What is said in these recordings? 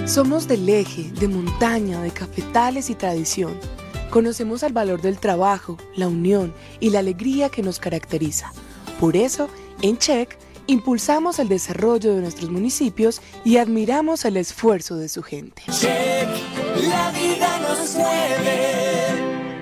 Somos del eje, de montaña, de cafetales y tradición. Conocemos el valor del trabajo, la unión y la alegría que nos caracteriza. Por eso, en Check, impulsamos el desarrollo de nuestros municipios y admiramos el esfuerzo de su gente. Check, la vida nos mueve.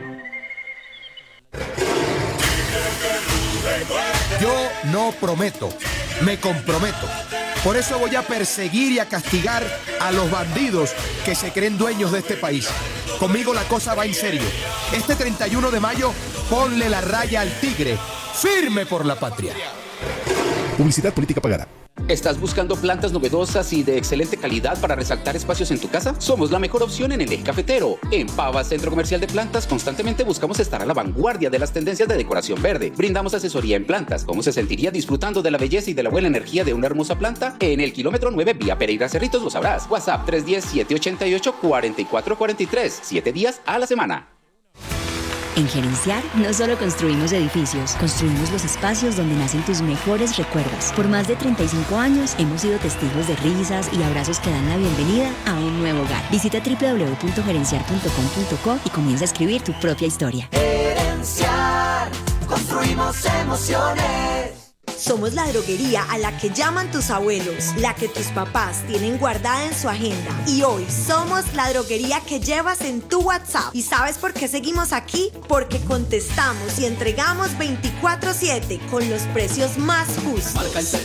Yo no prometo, me comprometo. Por eso voy a perseguir y a castigar a los bandidos que se creen dueños de este país. Conmigo la cosa va en serio. Este 31 de mayo, ponle la raya al tigre. Firme por la patria. Publicidad política pagada. ¿Estás buscando plantas novedosas y de excelente calidad para resaltar espacios en tu casa? Somos la mejor opción en el eje cafetero. En Pava Centro Comercial de Plantas constantemente buscamos estar a la vanguardia de las tendencias de decoración verde. Brindamos asesoría en plantas. ¿Cómo se sentiría disfrutando de la belleza y de la buena energía de una hermosa planta? En el kilómetro 9 vía Pereira Cerritos lo sabrás. WhatsApp 310-788-4443. 7 días a la semana. En Gerenciar no solo construimos edificios, construimos los espacios donde nacen tus mejores recuerdos. Por más de 35 años hemos sido testigos de risas y abrazos que dan la bienvenida a un nuevo hogar. Visita www.gerenciar.com.co y comienza a escribir tu propia historia. Gerenciar, construimos emociones. Somos la droguería a la que llaman tus abuelos, la que tus papás tienen guardada en su agenda. Y hoy somos la droguería que llevas en tu WhatsApp. ¿Y sabes por qué seguimos aquí? Porque contestamos y entregamos 24/7 con los precios más justos. Marca el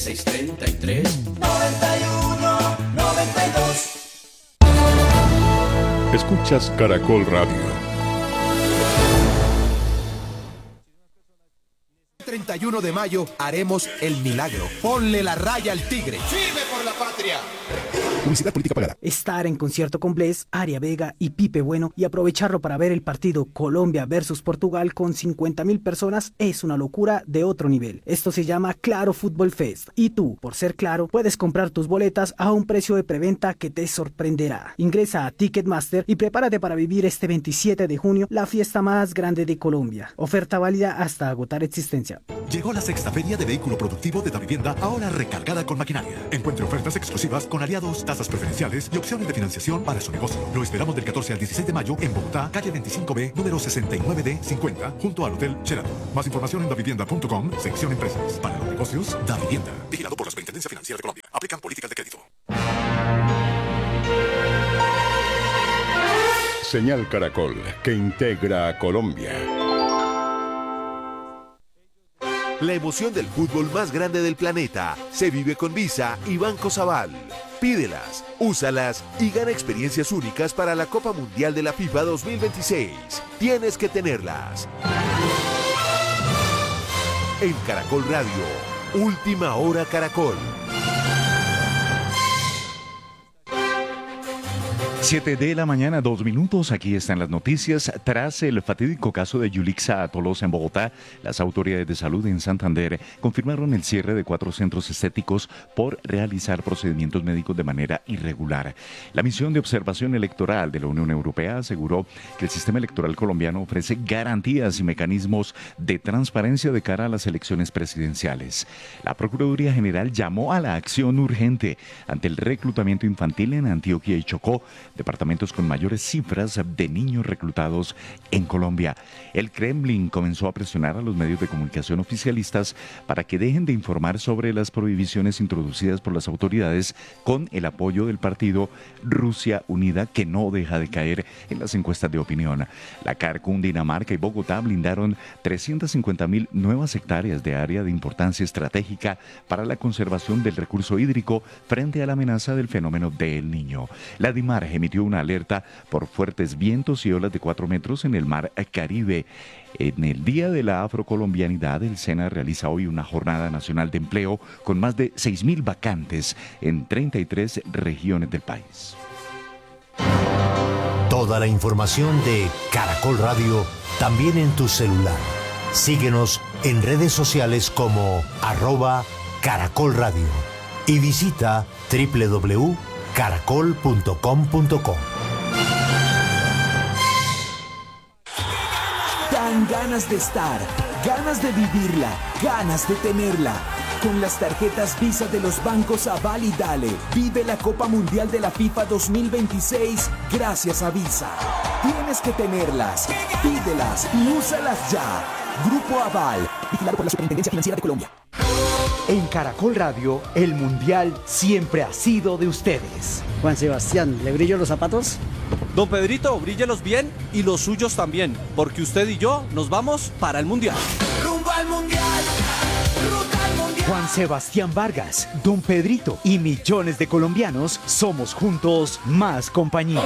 310-633-91-92. Escuchas Caracol Radio. 31 de mayo haremos el milagro. Ponle la raya al tigre. ¡Firme por la patria! Publicidad política pagada. Estar en concierto con Bless, Aria Vega y Pipe Bueno y aprovecharlo para ver el partido Colombia versus Portugal con 50,000 personas es una locura de otro nivel. Esto se llama Claro Fútbol Fest y tú, por ser Claro, puedes comprar tus boletas a un precio de preventa que te sorprenderá. Ingresa a Ticketmaster y prepárate para vivir este 27 de junio la fiesta más grande de Colombia. Oferta válida hasta agotar existencia. Llegó la sexta feria de vehículo productivo de Davivienda, ahora recargada con maquinaria. Encuentre ofertas exclusivas con aliados, tasas preferenciales y opciones de financiación para su negocio. Lo esperamos del 14 al 16 de mayo en Bogotá, calle 25B, número 69D50, junto al Hotel Sheraton. Más información en davivienda.com, sección empresas. Para los negocios, Davivienda. Vigilado por la Superintendencia Financiera de Colombia. Aplican políticas de crédito. Señal Caracol, que integra a Colombia. La emoción del fútbol más grande del planeta se vive con Visa y Banco Sabal. Pídelas, úsalas y gana experiencias únicas para la Copa Mundial de la FIFA 2026. Tienes que tenerlas. En Caracol Radio, Última Hora Caracol. 7 de la mañana, 2 minutos. Aquí están las noticias. Tras el fatídico caso de Yulixa Tolosa en Bogotá, las autoridades de salud en Santander confirmaron el cierre de 4 centros estéticos por realizar procedimientos médicos de manera irregular. La misión de observación electoral de la Unión Europea aseguró que el sistema electoral colombiano ofrece garantías y mecanismos de transparencia de cara a las elecciones presidenciales. La Procuraduría General llamó a la acción urgente ante el reclutamiento infantil en Antioquia y Chocó, departamentos con mayores cifras de niños reclutados en Colombia. El Kremlin comenzó a presionar a los medios de comunicación oficialistas para que dejen de informar sobre las prohibiciones introducidas por las autoridades con el apoyo del partido Rusia Unida, que no deja de caer en las encuestas de opinión. La CAR, Cundinamarca y Bogotá blindaron 350,000 nuevas hectáreas de área de importancia estratégica para la conservación del recurso hídrico frente a la amenaza del fenómeno del Niño. La DIMAR emitió una alerta por fuertes vientos y olas de 4 metros en el mar Caribe. En el Día de la Afrocolombianidad, el SENA realiza hoy una jornada nacional de empleo con más de 6,000 vacantes en 33 regiones del país. Toda la información de Caracol Radio también en tu celular. Síguenos en redes sociales como @Caracol Radio y visita www.caracol.com.co. Dan ganas de estar, ganas de vivirla, ganas de tenerla. Con las tarjetas Visa de los bancos Aval y Dale, vive la Copa Mundial de la FIFA 2026 gracias a Visa. Tienes que tenerlas, pídelas y úsalas ya. Grupo Aval, vigilado por la Superintendencia Financiera de Colombia. En Caracol Radio, el Mundial siempre ha sido de ustedes. Juan Sebastián, ¿le brillo los zapatos? Don Pedrito, bríllelos bien y los suyos también, porque usted y yo nos vamos para el Mundial. Rumbo al Mundial, ruta al Mundial. Juan Sebastián Vargas, Don Pedrito y millones de colombianos somos juntos más compañía.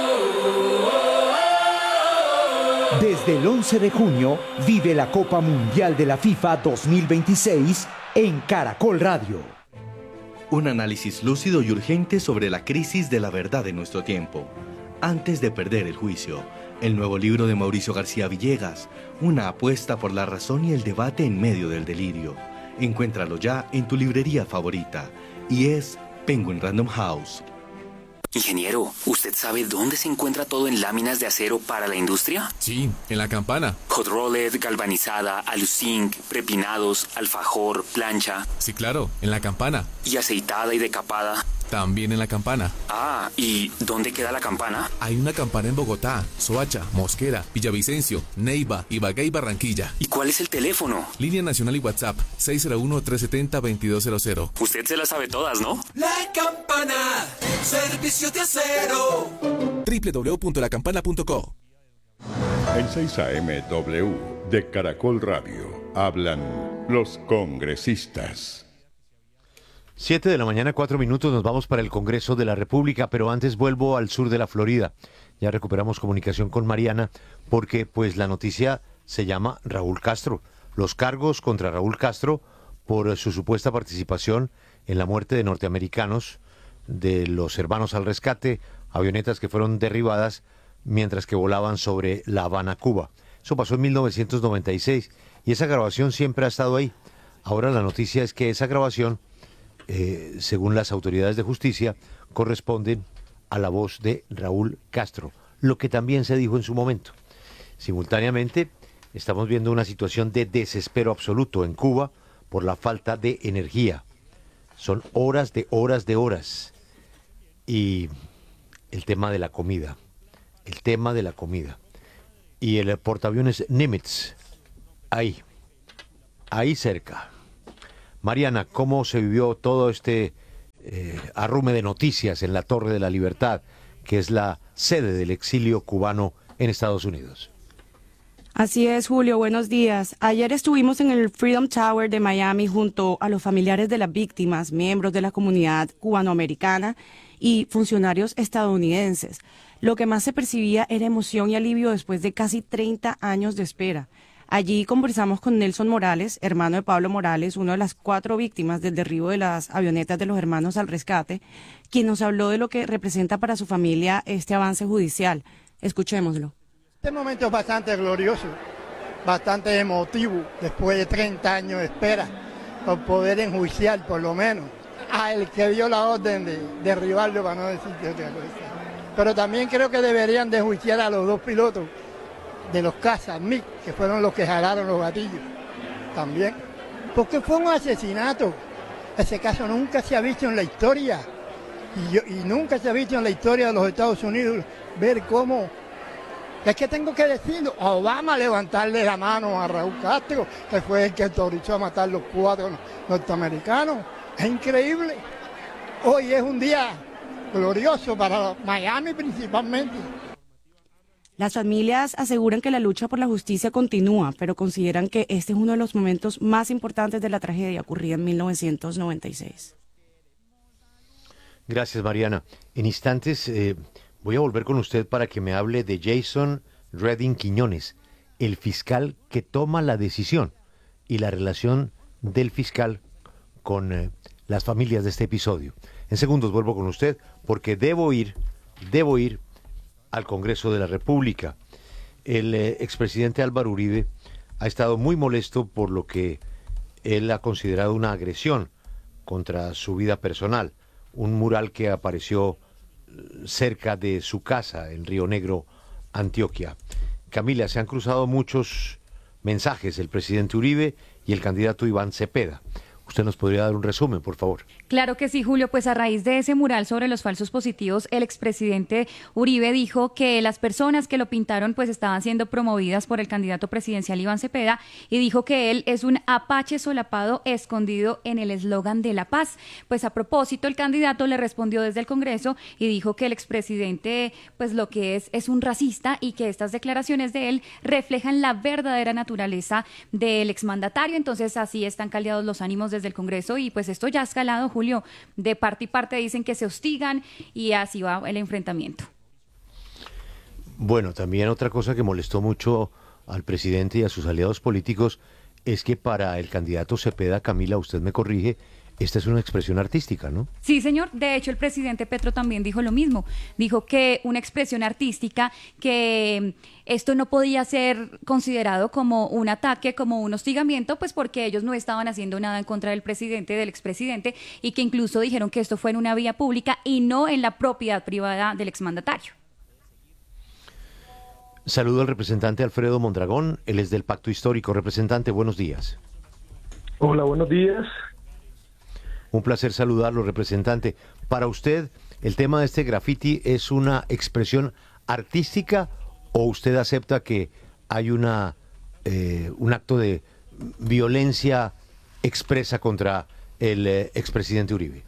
Desde el 11 de junio, vive la Copa Mundial de la FIFA 2026 en Caracol Radio. Un análisis lúcido y urgente sobre la crisis de la verdad de nuestro tiempo. Antes de perder el juicio, el nuevo libro de Mauricio García Villegas, una apuesta por la razón y el debate en medio del delirio. Encuéntralo ya en tu librería favorita y es Penguin Random House. Ingeniero, ¿usted sabe dónde se encuentra todo en láminas de acero para la industria? Sí, en La Campana. Hot rolled, galvanizada, aluzinc, prepinados, alfajor, plancha. Sí, claro, en La Campana. ¿Y aceitada y decapada? También en La Campana. Ah, ¿y dónde queda la campana? Hay una campana en Bogotá, Soacha, Mosquera, Villavicencio, Neiva, Ibagué y Barranquilla. ¿Y cuál es el teléfono? Línea nacional y WhatsApp, 601-370-2200. Usted se las sabe todas, ¿no? La Campana, servicios de acero. www.lacampana.co. En 6 AM W de Caracol Radio hablan los congresistas. 7 de la mañana, 4 minutos, nos vamos para el Congreso de la República, pero antes vuelvo al sur de la Florida. Ya recuperamos comunicación con Mariana, porque pues la noticia se llama Raúl Castro. Los cargos contra Raúl Castro por su supuesta participación en la muerte de norteamericanos, de los hermanos al rescate, avionetas que fueron derribadas mientras que volaban sobre La Habana, Cuba. Eso pasó en 1996 y esa grabación siempre ha estado ahí. Ahora la noticia es que esa grabación, según las autoridades de justicia, corresponden a la voz de Raúl Castro, lo que también se dijo en su momento. Simultáneamente, estamos viendo una situación de desespero absoluto en Cuba por la falta de energía. Son horas de horas de horas. Y el tema de la comida. Y el portaaviones Nimitz, ahí cerca. Mariana, ¿cómo se vivió todo este arrume de noticias en la Torre de la Libertad, que es la sede del exilio cubano en Estados Unidos? Así es, Julio, buenos días. Ayer estuvimos en el Freedom Tower de Miami junto a los familiares de las víctimas, miembros de la comunidad cubanoamericana y funcionarios estadounidenses. Lo que más se percibía era emoción y alivio después de casi 30 años de espera. Allí conversamos con Nelson Morales, hermano de Pablo Morales, uno de las 4 víctimas del derribo de las avionetas de los hermanos al rescate, quien nos habló de lo que representa para su familia este avance judicial. Escuchémoslo. Este momento es bastante glorioso, bastante emotivo, después de 30 años de espera, por poder enjuiciar por lo menos al que dio la orden de derribarlo, para no decirte otra cosa. Pero también creo que deberían de enjuiciar a los 2 pilotos de los cazas MiG, que fueron los que jalaron los gatillos, también. Porque fue un asesinato. Ese caso nunca se ha visto en la historia. Y nunca se ha visto en la historia de los Estados Unidos ver cómo... Es que tengo que decirlo, a Obama levantarle la mano a Raúl Castro, que fue el que autorizó a matar los 4 norteamericanos. Es increíble. Hoy es un día glorioso para Miami principalmente. Las familias aseguran que la lucha por la justicia continúa, pero consideran que este es uno de los momentos más importantes de la tragedia ocurrida en 1996. Gracias, Mariana. En instantes voy a volver con usted para que me hable de Jason Redding Quiñones, el fiscal que toma la decisión, y la relación del fiscal con las familias de este episodio. En segundos vuelvo con usted porque debo ir al Congreso de la República. El expresidente Álvaro Uribe ha estado muy molesto por lo que él ha considerado una agresión contra su vida personal. Un mural que apareció cerca de su casa en Río Negro, Antioquia. Camila, se han cruzado muchos mensajes el presidente Uribe y el candidato Iván Cepeda. Usted nos podría dar un resumen, por favor. Claro que sí, Julio. Pues a raíz de ese mural sobre los falsos positivos, el expresidente Uribe dijo que las personas que lo pintaron pues estaban siendo promovidas por el candidato presidencial Iván Cepeda y dijo que él es un apache solapado escondido en el eslogan de la paz. Pues a propósito, el candidato le respondió desde el Congreso y dijo que el expresidente pues lo que es un racista y que estas declaraciones de él reflejan la verdadera naturaleza del exmandatario. Entonces así están caldeados los ánimos desde el Congreso y pues esto ya ha escalado, Julio. De parte y parte dicen que se hostigan y así va el enfrentamiento. Bueno, también otra cosa que molestó mucho al presidente y a sus aliados políticos es que para el candidato Cepeda, Camila, usted me corrige, esta es una expresión artística, ¿no? Sí, señor. De hecho, el presidente Petro también dijo lo mismo. Dijo que una expresión artística, que esto no podía ser considerado como un ataque, como un hostigamiento, pues porque ellos no estaban haciendo nada en contra del presidente, del expresidente, y que incluso dijeron que esto fue en una vía pública y no en la propiedad privada del exmandatario. Saludo al representante Alfredo Mondragón, él es del Pacto Histórico. Representante, buenos días. Hola, buenos días. Un placer saludarlo, representante. Para usted, ¿el tema de este graffiti es una expresión artística o usted acepta que hay un acto de violencia expresa contra el expresidente Uribe?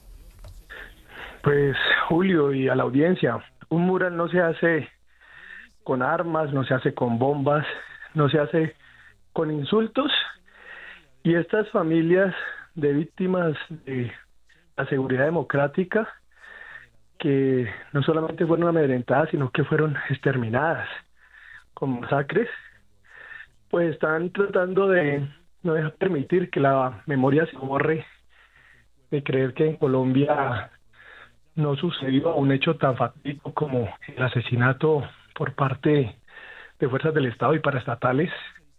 Pues, Julio, y a la audiencia, un mural no se hace con armas, no se hace con bombas, no se hace con insultos, y estas familias de víctimas de la seguridad democrática que no solamente fueron amedrentadas, sino que fueron exterminadas con masacres, pues están tratando de no dejar permitir que la memoria se borre, de creer que en Colombia no sucedió un hecho tan fatídico como el asesinato por parte de fuerzas del Estado y paraestatales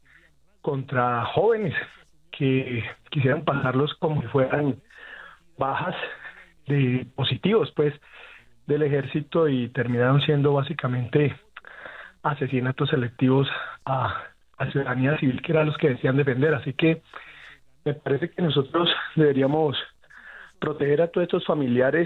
contra jóvenes que quisieran pasarlos como si fueran bajas de positivos, pues, del ejército, y terminaron siendo básicamente asesinatos selectivos a ciudadanía civil, que eran los que decían defender. Así que me parece que nosotros deberíamos proteger a todos estos familiares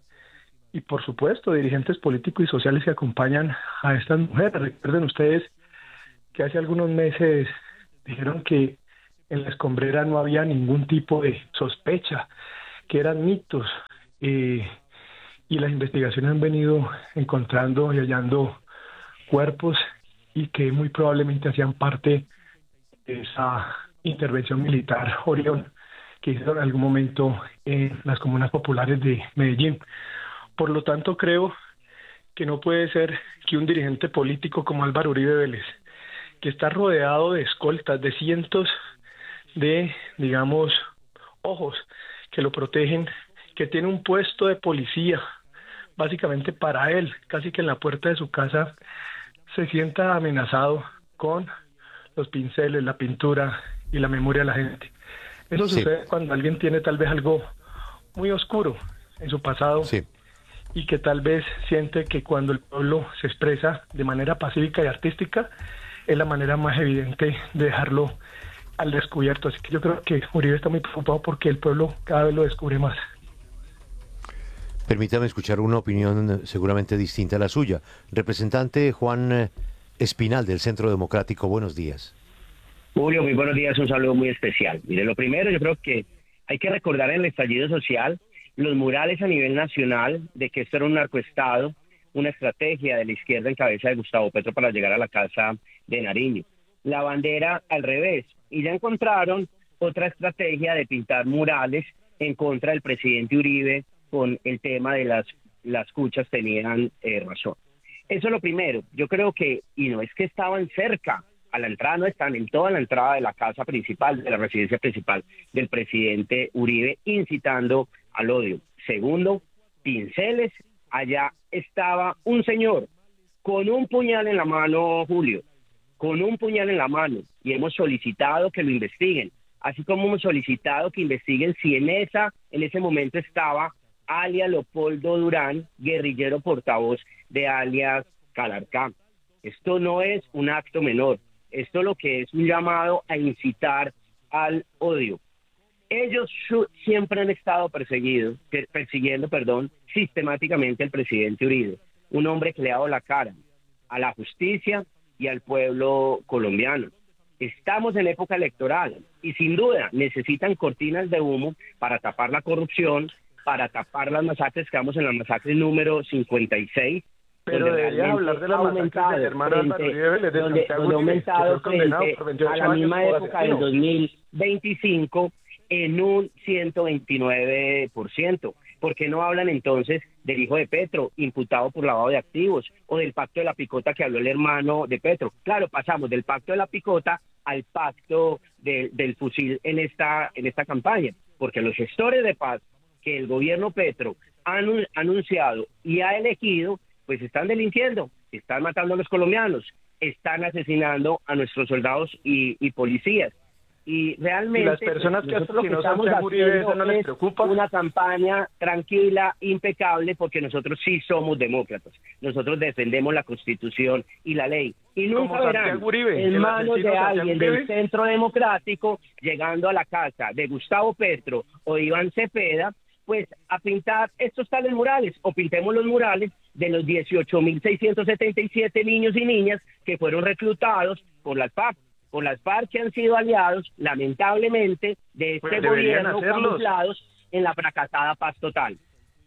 y, por supuesto, dirigentes políticos y sociales que acompañan a estas mujeres. Recuerden ustedes que hace algunos meses dijeron que en la escombrera no había ningún tipo de sospecha, que eran mitos, y las investigaciones han venido encontrando y hallando cuerpos y que muy probablemente hacían parte de esa intervención militar Orión que hicieron en algún momento en las comunas populares de Medellín. Por lo tanto, creo que no puede ser que un dirigente político como Álvaro Uribe Vélez, que está rodeado de escoltas, de cientos de, digamos, ojos que lo protegen, que tiene un puesto de policía básicamente para él, casi que en la puerta de su casa, se sienta amenazado con los pinceles, la pintura y la memoria de la gente. Eso sucede cuando alguien tiene tal vez algo muy oscuro en su pasado, y que tal vez siente que cuando el pueblo se expresa de manera pacífica y artística es la manera más evidente de dejarlo al descubierto. Así que yo creo que Uribe está muy preocupado porque el pueblo cada vez lo descubre más. Permítame escuchar una opinión seguramente distinta a la suya. Representante Juan Espinal, del Centro Democrático, buenos días. Julio, muy buenos días, un saludo muy especial. Mire, lo primero, yo creo que hay que recordar en el estallido social los murales a nivel nacional de que esto era un narcoestado, una estrategia de la izquierda en cabeza de Gustavo Petro para llegar a la Casa de Nariño. La bandera al revés, y ya encontraron otra estrategia de pintar murales en contra del presidente Uribe con el tema de las cuchas tenían razón. Eso es lo primero. Yo creo que, y no es que estaban cerca a la entrada, no están en toda la entrada de la casa principal, de la residencia principal del presidente Uribe, incitando al odio. Segundo, pinceles. Allá estaba un señor con un puñal en la mano, Julio, con un puñal en la mano, y hemos solicitado que lo investiguen, así como hemos solicitado que investiguen si en ese momento estaba alias Leopoldo Durán, guerrillero portavoz de alias Calarcá. Esto no es un acto menor, esto lo que es un llamado a incitar al odio. Ellos siempre han estado persiguiendo, sistemáticamente al presidente Uribe, un hombre que le ha dado la cara a la justicia y al pueblo colombiano. Estamos en época electoral y sin duda necesitan cortinas de humo para tapar la corrupción, para tapar las masacres. Quedamos en la masacre número 56. Pero debería hablar de la masacre del hermano Álvaro Uribe Vélez, de Santiago Uribe, que fue condenado por 28 a la misma época del 2025 en un 129%. ¿Por qué no hablan entonces del hijo de Petro, imputado por lavado de activos, o del pacto de la picota que habló el hermano de Petro? Claro, pasamos del pacto de la picota al pacto del fusil en esta campaña, porque los gestores de paz que el gobierno Petro ha anunciado y ha elegido, pues están delinquiendo, están matando a los colombianos, están asesinando a nuestros soldados y policías. Y realmente ¿y las personas que estamos Santiago Uribe, eso no les preocupa? Una campaña tranquila, impecable, porque nosotros sí somos demócratas. Nosotros defendemos la Constitución y la ley. Y nunca verán en manos de alguien del Centro Democrático llegando a la casa de Gustavo Petro o de Iván Cepeda, pues a pintar estos tales murales, o pintemos los murales de los 18.677 niños y niñas que fueron reclutados por las FARC. Por las FARC, que han sido aliados, lamentablemente, de este gobierno, camuflados en la fracasada paz total.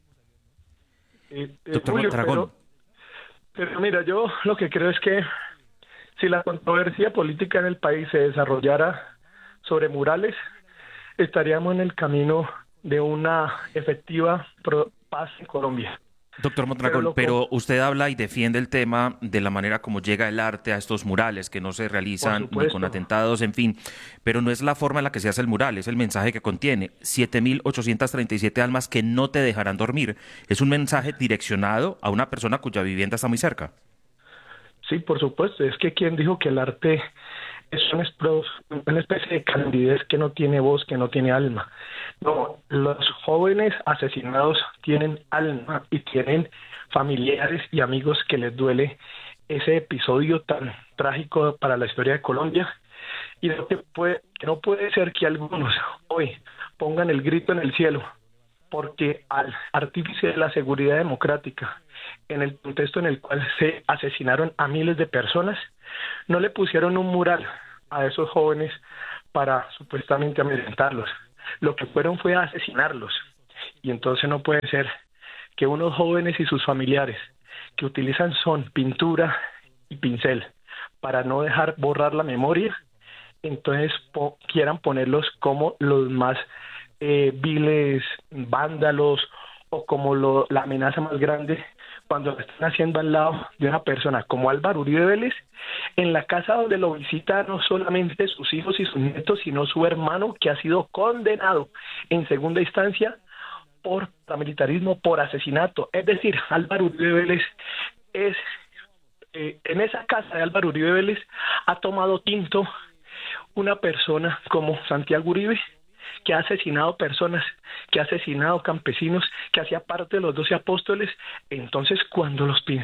Doctor Mondragón. Pero mira, yo lo que creo es que si la controversia política en el país se desarrollara sobre murales, estaríamos en el camino de una efectiva paz en Colombia. Doctor Mondragón, pero usted habla y defiende el tema de la manera como llega el arte a estos murales, que no se realizan ni con atentados, en fin, pero no es la forma en la que se hace el mural, es el mensaje que contiene. 7.837 almas que no te dejarán dormir. Es un mensaje direccionado a una persona cuya vivienda está muy cerca. Sí, por supuesto. Es que ¿quién dijo que el arte es una especie de candidez que no tiene voz, que no tiene alma? No, los jóvenes asesinados tienen alma y tienen familiares y amigos que les duele ese episodio tan trágico para la historia de Colombia. Y no puede ser que algunos hoy pongan el grito en el cielo porque al artífice de la seguridad democrática, en el contexto en el cual se asesinaron a miles de personas, no le pusieron un mural a esos jóvenes para supuestamente amedrentarlos. Lo que fueron fue a asesinarlos. Y entonces no puede ser que unos jóvenes y sus familiares que utilizan son pintura y pincel para no dejar borrar la memoria, entonces quieran ponerlos como los más viles vándalos o como la amenaza más grande, cuando lo están haciendo al lado de una persona como Álvaro Uribe Vélez, en la casa donde lo visita no solamente sus hijos y sus nietos, sino su hermano, que ha sido condenado en segunda instancia por paramilitarismo, por asesinato. Es decir, Álvaro Uribe Vélez en esa casa de Álvaro Uribe Vélez ha tomado tinto una persona como Santiago Uribe, que ha asesinado personas, que ha asesinado campesinos, que hacía parte de los 12 apóstoles. Entonces, cuando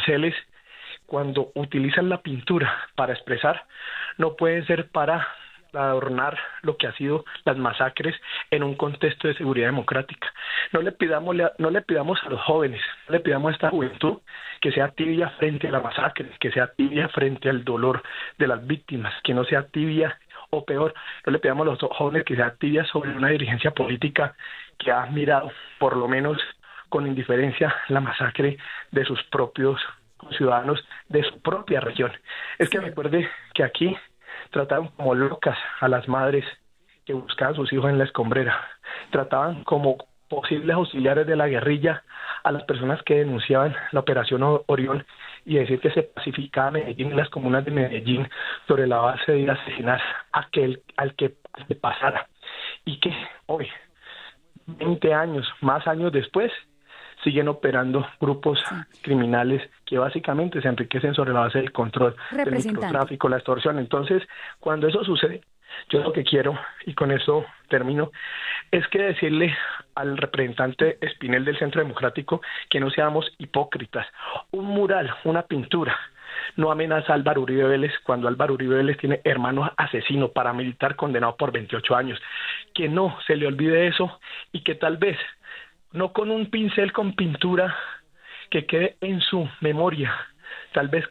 utilizan la pintura para expresar, no puede ser para adornar lo que ha sido las masacres en un contexto de seguridad democrática. No le pidamos a los jóvenes, no le pidamos a esta juventud que sea tibia frente a la masacre, que sea tibia frente al dolor de las víctimas, que no sea tibia, o peor, no le pidamos a los jóvenes que sea tibia sobre una dirigencia política que ha mirado, por lo menos con indiferencia, la masacre de sus propios ciudadanos de su propia región. Es que recuerde que aquí trataban como locas a las madres que buscaban a sus hijos en la escombrera, trataban como posibles auxiliares de la guerrilla a las personas que denunciaban la operación Orión y decir que se pacificaba Medellín y las comunas de Medellín sobre la base de ir a asesinar al que pasara. Y que hoy, 20 años, más años después, siguen operando grupos criminales que básicamente se enriquecen sobre la base del control del microtráfico, la extorsión. Entonces, cuando eso sucede, yo lo que quiero, y con eso termino, es que decirle al representante Espinel del Centro Democrático que no seamos hipócritas. Un mural, una pintura, no amenaza a Álvaro Uribe Vélez cuando Álvaro Uribe Vélez tiene hermanos asesinos, paramilitar condenado por 28 años. que no se le olvide eso y que tal vez, no con un pincel con pintura, que quede en su memoria, tal vez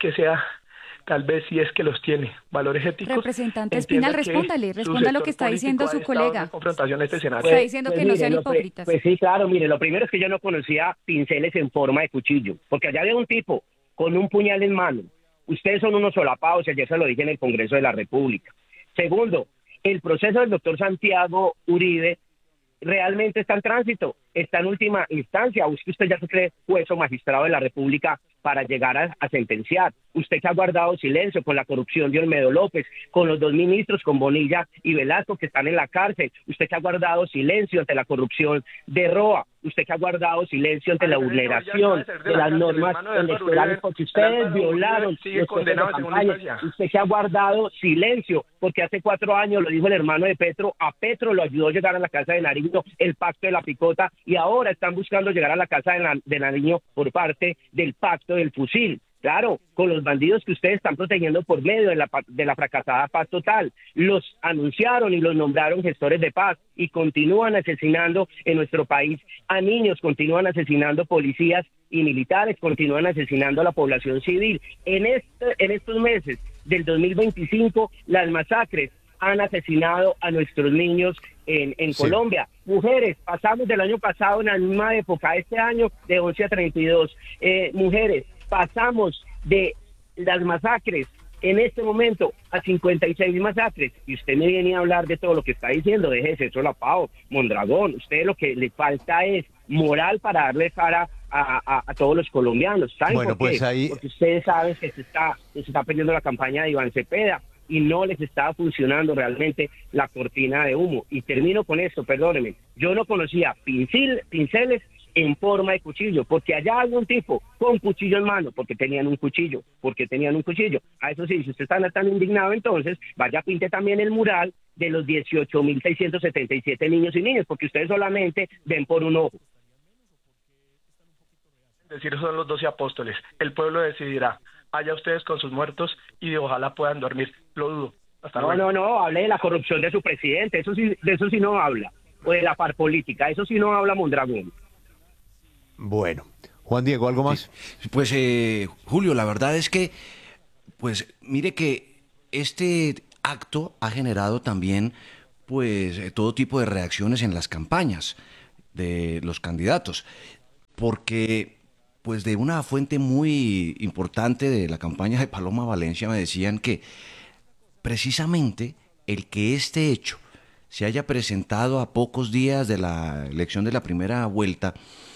si es que los tiene, valores éticos. Representante Espinal, responda lo que está diciendo su colega. Confrontación en este escenario. Está diciendo que no sean hipócritas. Pues sí, claro, mire, lo primero es que yo no conocía pinceles en forma de cuchillo, porque allá había un tipo con un puñal en mano. Ustedes son unos solapados, y ayer se lo dije en el Congreso de la República. Segundo, el proceso del doctor Santiago Uribe realmente está en tránsito, está en última instancia. Usted ya se cree juez o magistrado de la República para llegar a sentenciar. Usted que ha guardado silencio con la corrupción de Olmedo López, con los dos ministros, con Bonilla y Velasco, que están en la cárcel. Usted que ha guardado silencio ante la corrupción de Roa. Usted que ha guardado silencio ante la vulneración de las normas electorales, porque ustedes violaron los procesos de campaña. Usted que ha guardado silencio, porque hace 4 años, lo dijo el hermano de Petro, a Petro lo ayudó a llegar a la Casa de Nariño, el pacto de la picota, y ahora están buscando llegar a la Casa de Nariño por parte del pacto del fusil. Claro, con los bandidos que ustedes están protegiendo por medio de la fracasada paz total. Los anunciaron y los nombraron gestores de paz y continúan asesinando en nuestro país a niños, continúan asesinando policías y militares, continúan asesinando a la población civil. En estos meses del 2025, las masacres han asesinado a nuestros niños en Colombia. Mujeres, pasamos del año pasado en la misma época, este año de 11 a 32. Mujeres, pasamos de las masacres en este momento a 56 masacres, y usted me viene a hablar de todo lo que está diciendo. Déjese eso, solapado, Mondragón. Usted lo que le falta es moral para darle cara a todos los colombianos. ¿Saben por qué? Pues ahí... Porque ustedes saben que se está perdiendo la campaña de Iván Cepeda y no les está funcionando realmente la cortina de humo. Y termino con esto, perdónenme. Yo no conocía pinceles en forma de cuchillo, porque allá algún tipo con cuchillo en mano, porque tenían un cuchillo. A eso sí, si usted está tan indignado, entonces vaya, pinte también el mural de los 18.677 niños y niñas, porque ustedes solamente ven por un ojo. Decir, son los 12 apóstoles. El pueblo decidirá. Allá ustedes con sus muertos y ojalá puedan dormir. Lo dudo. No, hable de la corrupción de su presidente. De eso sí no habla. O de la par política. Eso sí no habla Mondragón. Bueno, Juan Diego, ¿algo más? Sí. Pues Julio, la verdad es que, pues mire que este acto ha generado también pues todo tipo de reacciones en las campañas de los candidatos, porque pues de una fuente muy importante de la campaña de Paloma Valencia me decían que precisamente el que este hecho se haya presentado a pocos días de la elección de la primera vuelta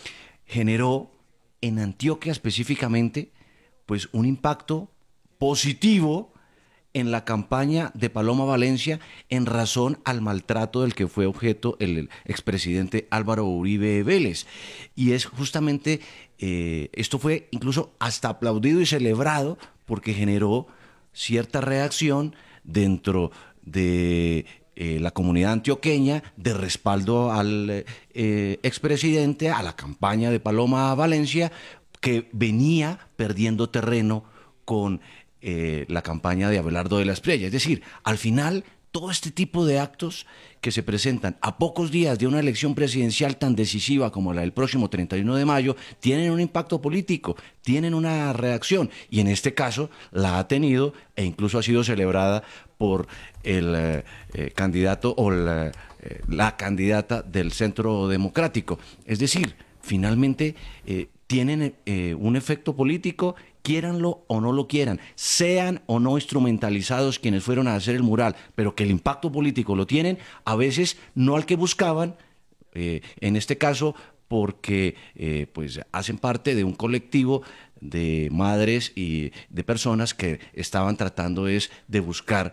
generó en Antioquia específicamente pues un impacto positivo en la campaña de Paloma Valencia en razón al maltrato del que fue objeto el expresidente Álvaro Uribe Vélez. Y es justamente, esto fue incluso hasta aplaudido y celebrado porque generó cierta reacción dentro de la comunidad antioqueña de respaldo al expresidente, a la campaña de Paloma Valencia, que venía perdiendo terreno con la campaña de Abelardo de la Espriella. Es decir, al final, todo este tipo de actos que se presentan a pocos días de una elección presidencial tan decisiva como la del próximo 31 de mayo, tienen un impacto político, tienen una reacción, y en este caso la ha tenido e incluso ha sido celebrada por el candidato o la candidata del Centro Democrático. Es decir, finalmente tienen un efecto político, quiéranlo o no lo quieran, sean o no instrumentalizados quienes fueron a hacer el mural, pero que el impacto político lo tienen, a veces no al que buscaban, en este caso porque pues hacen parte de un colectivo de madres y de personas que estaban tratando de buscar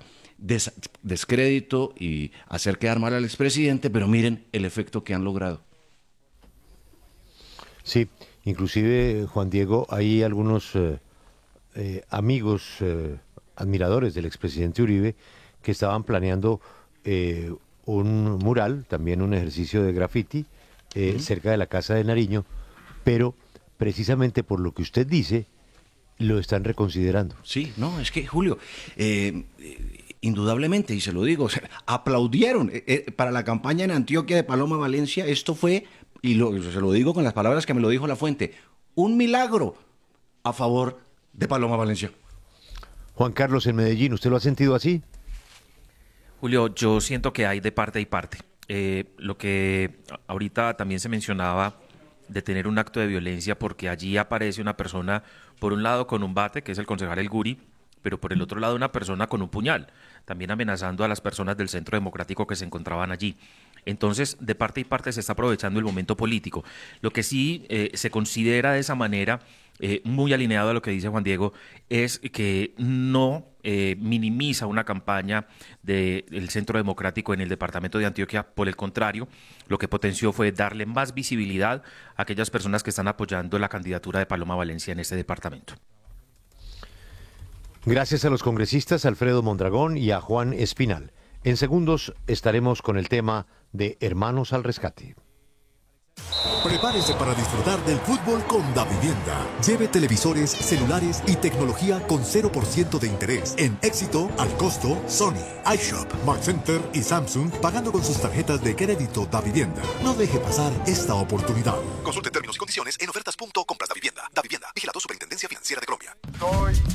descrédito y hacer quedar mal al expresidente, pero miren el efecto que han logrado. Sí, inclusive, Juan Diego, hay algunos amigos, admiradores del expresidente Uribe, que estaban planeando un mural, también un ejercicio de graffiti, cerca de la Casa de Nariño, pero precisamente por lo que usted dice, lo están reconsiderando. Sí, no, es que, Julio, indudablemente, y se lo digo, aplaudieron para la campaña en Antioquia de Paloma Valencia. Esto fue, y se lo digo con las palabras que me lo dijo la fuente, un milagro a favor de Paloma Valencia. Juan Carlos, en Medellín, ¿usted lo ha sentido así? Julio, yo siento que hay de parte y parte. Lo que ahorita también se mencionaba de tener un acto de violencia, porque allí aparece una persona, por un lado con un bate, que es el concejal El Guri, pero por el otro lado una persona con un puñal, también amenazando a las personas del Centro Democrático que se encontraban allí. Entonces, de parte y parte se está aprovechando el momento político. Lo que sí se considera de esa manera, muy alineado a lo que dice Juan Diego, es que no minimiza una campaña del Centro Democrático en el departamento de Antioquia. Por el contrario, lo que potenció fue darle más visibilidad a aquellas personas que están apoyando la candidatura de Paloma Valencia en este departamento. Gracias a los congresistas Alfredo Mondragón y a Juan Espinal. En segundos estaremos con el tema de Hermanos al Rescate. Prepárese para disfrutar del fútbol con Davivienda. Lleve televisores, celulares y tecnología con 0% de interés. En Éxito, al costo, Sony, iShop, Mark Center y Samsung, pagando con sus tarjetas de crédito Davivienda. No deje pasar esta oportunidad. Consulte términos y condiciones en ofertas.compras Davivienda. Davivienda, vigilado Superintendencia Financiera de Colombia.